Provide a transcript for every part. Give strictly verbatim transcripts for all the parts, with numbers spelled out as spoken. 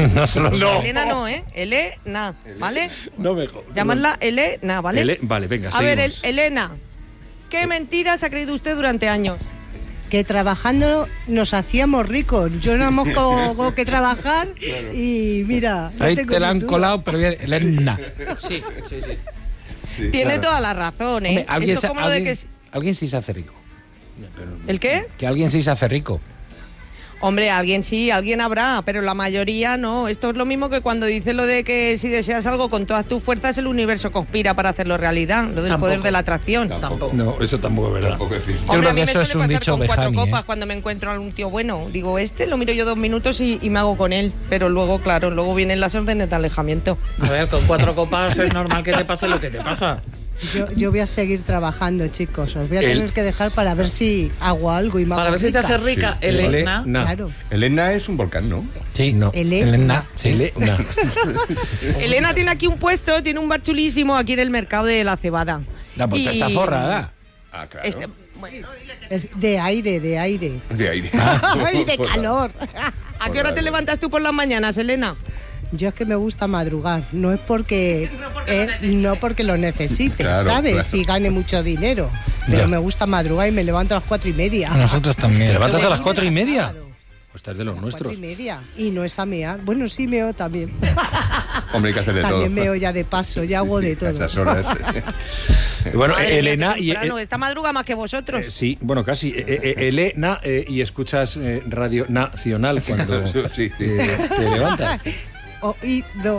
No se lo No. Elena no, ¿eh? Elena, ¿vale? No me... Llamadla Elena, ¿vale? Ele... Vale, venga, A ver, el, seguimos. Elena, ¿qué mentiras ha creído usted durante años? Que trabajando nos hacíamos ricos. Yo no hemos co- que trabajar y mira... no Ahí tengo te la han futuro. colado, pero bien, Elena. Sí, sí, sí. Sí, Tiene claro. toda la razón, ¿eh? Hombre, alguien, Esto se, es como lo de alguien, que... alguien sí se hace rico. ¿El qué? Que alguien sí se hace rico. Hombre, alguien sí, alguien habrá, pero la mayoría no. Esto es lo mismo que cuando dice lo de que si deseas algo con todas tus fuerzas, el universo conspira para hacerlo realidad. Lo del Tampoco. poder de la atracción. Tampoco. No, eso tampoco es verdad. Tampoco es cierto. Yo Hombre, creo a mí que me eso suele es un pasar dicho con cuatro Bejani, copas ¿eh? cuando me encuentro a algún tío bueno. Digo, este lo miro yo dos minutos y, y me hago con él. Pero luego, claro, luego vienen las órdenes de alejamiento. A ver, con cuatro copas es normal que te pase lo que te pasa. Yo, yo voy a seguir trabajando, chicos. Os voy a El- tener que dejar para ver si hago algo y me Para hago ver si te rica. haces rica, Sí. Elena. Elena. Claro. Elena es un volcán, ¿no? Sí, no. Elena. Elena. Sí. Elena. Elena tiene aquí un puesto, tiene un bar chulísimo aquí en el mercado de la cebada. La puerta Y- está forrada. Ah, claro. Este- bueno, Es de aire, de aire. De aire. ¡Ay, de calor! ¿a qué hora te levantas tú por las mañanas, Elena? Yo es que me gusta madrugar, no es porque eh, no porque lo necesite, Claro, ¿sabes? claro. Si gane mucho dinero, pero Ya. me gusta madrugar y me levanto a las cuatro y media. A nosotros también. ¿Te levantas a las Lunes cuatro y media? sábado. Pues estás de los Cuatro nuestros. y media y no es a mear. Bueno, sí meo también. Hombre, hay que hacer de todo. También meo ya de paso, ya hago de A todo. esas horas. Bueno, Madre mía, Elena qué y... temprano, esta madruga más que vosotros. Eh, sí, bueno, casi. Eh, eh, Elena, eh, y escuchas eh, Radio Nacional cuando Sí, sí. eh, te levantas. Oído.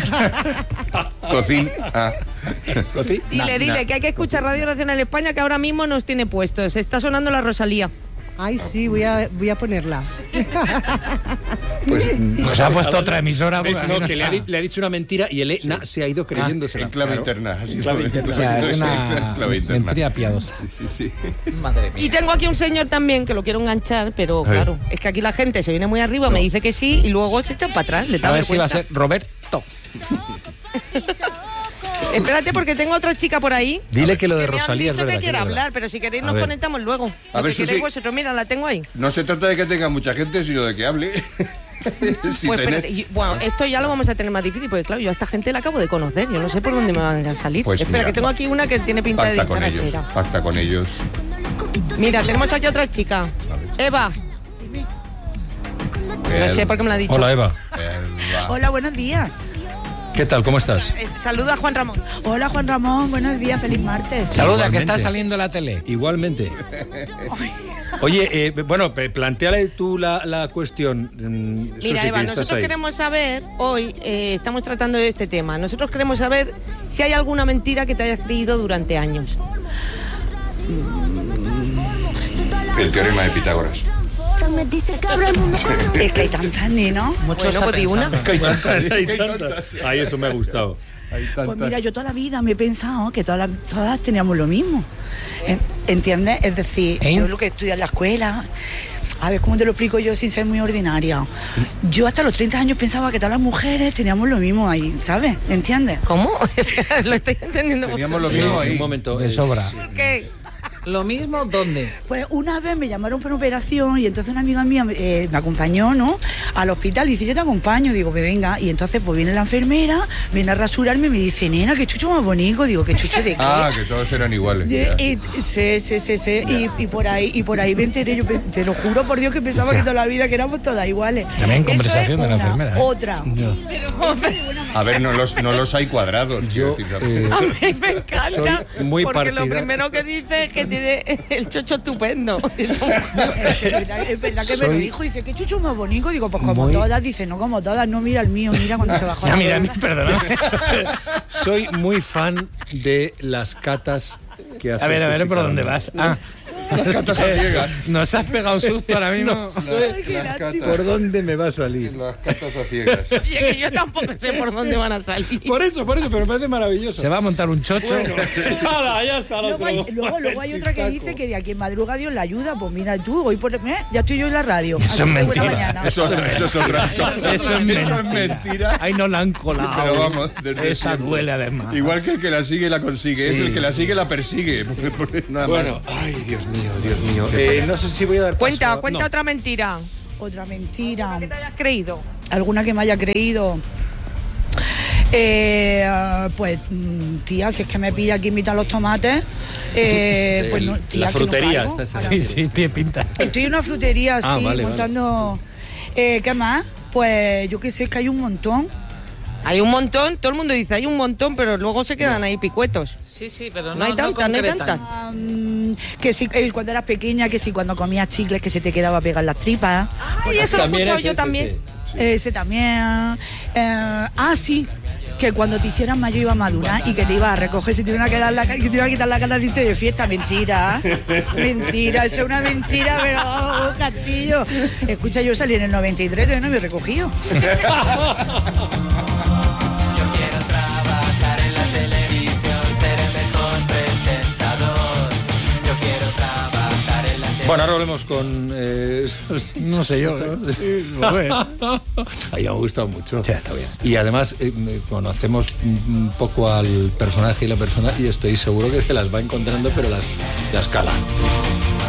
Cocina. Ah. ¿Coti? Dile, Na- dile, na- que hay que escuchar Radio Nacional España, que ahora mismo nos tiene puestos. Está sonando la Rosalía. Ay, sí, voy a, voy a ponerla. Pues, Pues ha puesto otra emisora. ¿Ves? porque No, aquí que le ha, está. di- le ha dicho una mentira y Elena se ha ido creyéndose. en clave interna. Ha sido Clave en interna. Ya, es en una clave interna. mentira piadosa. Sí, sí, sí. Madre Y mía. tengo aquí un señor también que lo quiero enganchar, pero ver. claro, es que aquí la gente se viene muy arriba, me dice que sí y luego se echan para atrás. Le da A ver si va a vergüenza. ser Roberto. Espérate, porque tengo otra chica por ahí. Dile que lo de que me han Rosalía es dicho verdad. que quiere es verdad. hablar, pero si queréis A nos ver. conectamos luego. A Lo ver que si queréis sí. vosotros, mira, la tengo ahí. No se trata de que tenga mucha gente, sino de que hable. Si Pues tenés- espérate, y- bueno, esto ya lo vamos a tener más difícil, porque claro, yo a esta gente la acabo de conocer, yo no sé por dónde me van a salir. Pues Espera, mira, que tengo aquí una que tiene pinta de Pacta con ellos. dicharachera. Pacta con ellos. Mira, tenemos aquí otra chica. Eva. No sé por qué me la ha dicho. Hola, Eva. Eva. Hola, buenos días. ¿Qué tal? ¿Cómo estás? Eh, saluda a Juan Ramón. Hola, Juan Ramón, buenos días, feliz martes. Saluda, que Igualmente. está saliendo en la tele. Igualmente. Oye, eh, bueno, pe- plantéale tú la, la cuestión. mm, eso Mira, sí Eva, que estás nosotros ahí. queremos saber, hoy eh, estamos tratando de este tema, nosotros queremos saber si hay alguna mentira que te hayas creído durante años. El teorema de Pitágoras. Es que hay tantas, ni, ¿no? Mucho Bueno, está pues di una. pensando. Que hay tantas, hay Hay tantas. tantas. Ay, eso me ha gustado. Hay Pues tantas. mira, yo toda la vida me he pensado que todas, las- todas teníamos lo mismo. En- ¿Entiendes? Es decir, ¿Eh? yo lo que estudié en la escuela, a ver, ¿cómo te lo explico yo sin ser muy ordinaria? Yo hasta los treinta años pensaba que todas las mujeres teníamos lo mismo ahí, ¿sabes? ¿Entiendes? ¿Cómo? Lo estoy entendiendo. Teníamos lo mucho. mismo Un ahí. momento. De eh, sobra. ¿Por qué? ¿Lo mismo dónde? Pues una vez me llamaron para una operación y entonces una amiga mía eh, me acompañó, ¿no? Al hospital y dice, yo te acompaño, digo, pues venga. Y entonces pues viene la enfermera, viene a rasurarme y me dice, nena, qué chucho más bonito. Digo, ¿qué chucho de qué? Ah, que todos eran iguales. Y, ya. y- sí, sí, sí, sí. Y, y por ahí, y por ahí me enteré, yo pe- te lo juro por Dios que pensaba que toda la vida que éramos todas iguales. También Eso conversación es de la una. enfermera, ¿eh? Otra. A ver, no los, no los hay cuadrados. Yo, quiero decir, eh, A mí me encanta. Soy muy porque lo partida- primero que dice es que tiene el chocho estupendo. Es verdad, es verdad que me lo Soy dijo, dice, qué chucho más bonito. Digo, pues como muy- todas, dice, no como todas, no mira el mío, mira cuando se bajó. Ya, la mira, rueda. perdona. soy muy fan de las catas que hace A ver, a ver, Susi ¿por dónde Caramelo. vas? Ah. Las catas a ciegas. Nos has pegado un susto ahora mismo. Las, las catas. ¿Por dónde me va a salir? Las catas a ciegas. Oye, que yo tampoco sé por dónde van a salir. Por eso, por eso, pero me parece maravilloso. Se va a montar un chocho. ¡Hala, ya está el Luego otro! hay, luego, luego hay otra que dice que de aquí en madruga Dios la ayuda. Pues mira tú, hoy por, ¿eh? ya estoy yo en la radio. Eso Así es que buena mentira. mañana. Eso, eso es otra. Eso, Eso es eso mentira. es mentira. Ahí no la han colado. Pero vamos, desde Esa siempre. duele además. Igual que el que la sigue la consigue, es Sí. el que la sigue la persigue. Porque- porque nada Bueno, más. ay, Dios mío, Dios mío. Eh, no sé si voy a dar paso Cuenta, a- cuenta no. otra mentira. Otra mentira. ¿Qué te hayas creído? Alguna que me haya creído. Eh, pues, mm, tía, si es que me pilla aquí invitar los tomates, eh, pues no, tía, la frutería, que no caigo. estás Ahora, Sí, sí, tiene pinta. estoy en una frutería, Ah, sí, vale, montando... Eh, ¿Qué más? Pues yo que sé, es que hay un montón. Hay un montón, todo el mundo dice hay un montón, pero luego se quedan ahí picuetos. Sí, sí, pero no, No hay tantas, no hay concretan. tantas. Um, que si eh, cuando eras pequeña, que si cuando comías chicles que se te quedaba pegar las tripas. Ay, eso lo he También escuchado es yo ese, también. sí. Ese también. Eh, ah, sí. Que cuando te hicieras mayor iba a madurar y que te iba a recoger, si te iban a quedar la, que te iba a quitar la cara de fiesta. Mentira. Mentira, eso es una mentira, pero oh, Castillo. Escucha, yo salí en el noventa y tres, yo no me he recogido. Bueno, ahora volvemos con... Eh, No sé yo. ¿eh? Bueno. Ahí me ha gustado mucho. Sí, está bien, está Y además eh, conocemos un poco al personaje y la persona y estoy seguro que se las va encontrando, pero las, las cala.